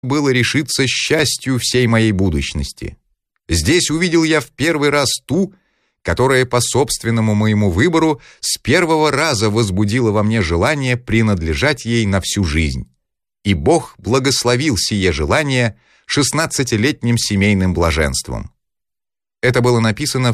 было решиться счастью всей моей будущности. Здесь увидел я в первый раз ту, которая по собственному моему выбору с первого раза возбудила во мне желание принадлежать ей на всю жизнь. И Бог благословил сие желание 16-летним семейным блаженством. Это было написано в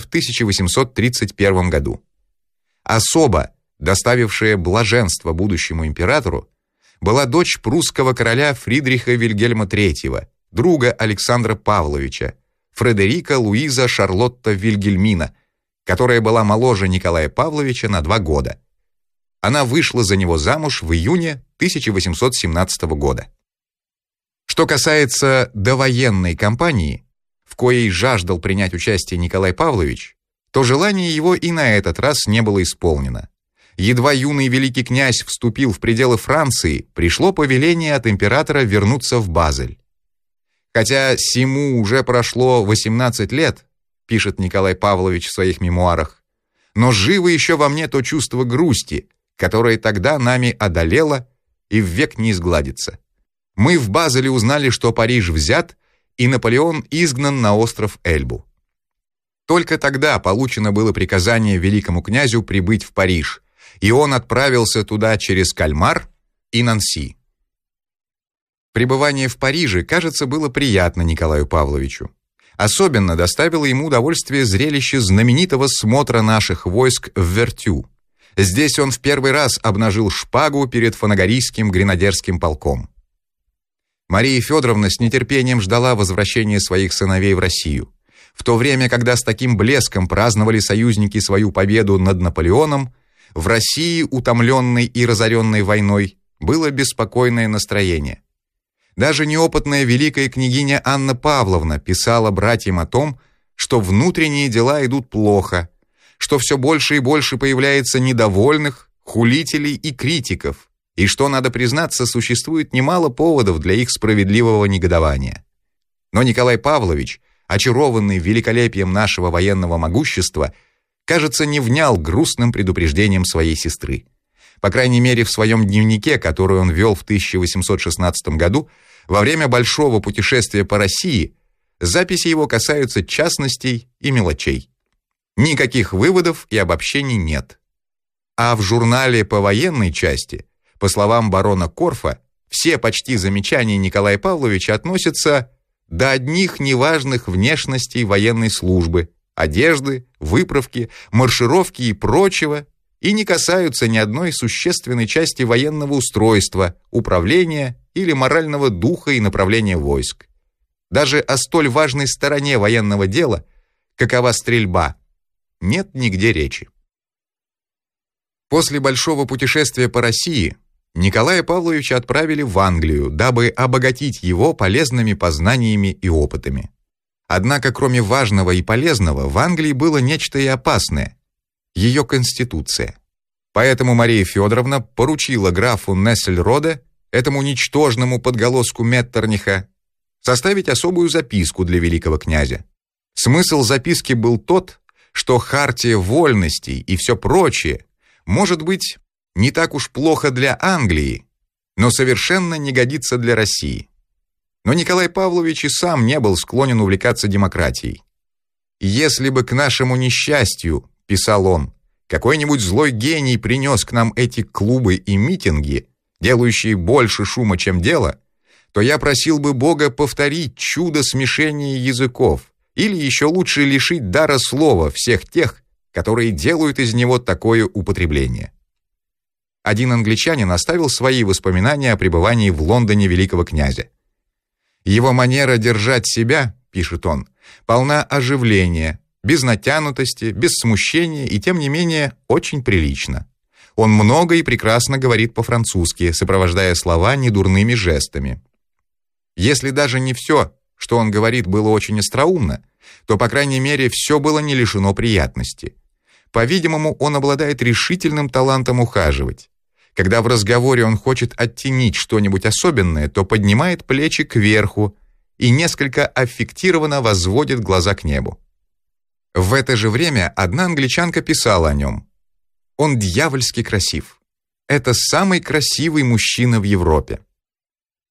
1831 году. Особа, доставившая блаженство будущему императору, была дочь прусского короля Фридриха Вильгельма III, друга Александра Павловича, Фредерика Луиза Шарлотта Вильгельмина, которая была моложе Николая Павловича на 2 года. Она вышла за него замуж в июне 1817 года. Что касается довоенной кампании, в коей жаждал принять участие Николай Павлович, то желание его и на этот раз не было исполнено. Едва юный великий князь вступил в пределы Франции, пришло повеление от императора вернуться в Базель. Хотя сему уже прошло 18 лет, пишет Николай Павлович в своих мемуарах, но живо еще во мне то чувство грусти, которое тогда нами одолело и ввек не изгладится. Мы в Базеле узнали, что Париж взят, и Наполеон изгнан на остров Эльбу. Только тогда получено было приказание великому князю прибыть в Париж, и он отправился туда через Кальмар и Нанси. Пребывание в Париже, кажется, было приятно Николаю Павловичу. Особенно доставило ему удовольствие зрелище знаменитого смотра наших войск в Вертю. Здесь он в первый раз обнажил шпагу перед фанагорийским гренадерским полком. Мария Федоровна с нетерпением ждала возвращения своих сыновей в Россию. В то время, когда с таким блеском праздновали союзники свою победу над Наполеоном, в России, утомленной и разоренной войной, было беспокойное настроение. Даже неопытная великая княгиня Анна Павловна писала братьям о том, что внутренние дела идут плохо, что все больше и больше появляется недовольных, хулителей и критиков, и что, надо признаться, существует немало поводов для их справедливого негодования. Но Николай Павлович, очарованный великолепием нашего военного могущества, кажется, не внял грустным предупреждением своей сестры. По крайней мере, в своем дневнике, который он вел в 1816 году, во время большого путешествия по России, записи его касаются частностей и мелочей. Никаких выводов и обобщений нет. А в журнале по военной части, по словам барона Корфа, все почти замечания Николая Павловича относятся до одних неважных внешностей военной службы, одежды, выправки, маршировки и прочего, и не касаются ни одной существенной части военного устройства, управления или морального духа и направления войск. Даже о столь важной стороне военного дела, какова стрельба, нет нигде речи. После большого путешествия по России Николая Павловича отправили в Англию, дабы обогатить его полезными познаниями и опытами. Однако, кроме важного и полезного, в Англии было нечто и опасное – ее конституция. Поэтому Мария Федоровна поручила графу Нессельроде, этому ничтожному подголоску Меттерниха, составить особую записку для великого князя. Смысл записки был тот, что хартия вольностей и все прочее может быть не так уж плохо для Англии, но совершенно не годится для России. Но Николай Павлович и сам не был склонен увлекаться демократией. «Если бы к нашему несчастью, — писал он, — какой-нибудь злой гений принес к нам эти клубы и митинги, делающие больше шума, чем дело, то я просил бы Бога повторить чудо смешения языков или еще лучше лишить дара слова всех тех, которые делают из него такое употребление». Один англичанин оставил свои воспоминания о пребывании в Лондоне великого князя. «Его манера держать себя, — пишет он, — полна оживления, без натянутости, без смущения и, тем не менее, очень прилично. Он много и прекрасно говорит по-французски, сопровождая слова недурными жестами. Если даже не все, что он говорит, было очень остроумно, то, по крайней мере, все было не лишено приятности. По-видимому, он обладает решительным талантом ухаживать. Когда в разговоре он хочет оттенить что-нибудь особенное, то поднимает плечи кверху и несколько аффектированно возводит глаза к небу. В это же время одна англичанка писала о нем: «Он дьявольски красив. Это самый красивый мужчина в Европе».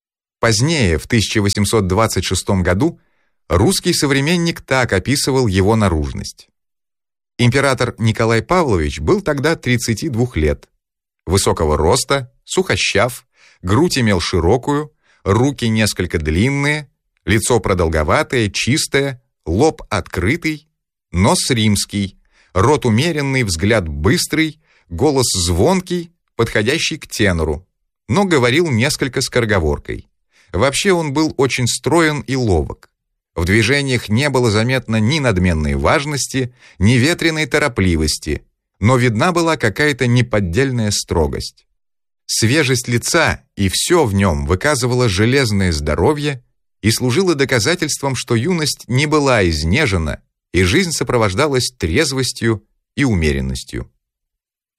Позднее, в 1826 году, русский современник так описывал его наружность. Император Николай Павлович был тогда 32 лет. Высокого роста, сухощав, грудь имел широкую, руки несколько длинные, лицо продолговатое, чистое, лоб открытый, нос римский, рот умеренный, взгляд быстрый, голос звонкий, подходящий к тенору, но говорил несколько скороговоркой. Вообще он был очень строен и ловок. В движениях не было заметно ни надменной важности, ни ветреной торопливости, но видна была какая-то неподдельная строгость. Свежесть лица и все в нем выказывало железное здоровье и служило доказательством, что юность не была изнежена, и жизнь сопровождалась трезвостью и умеренностью.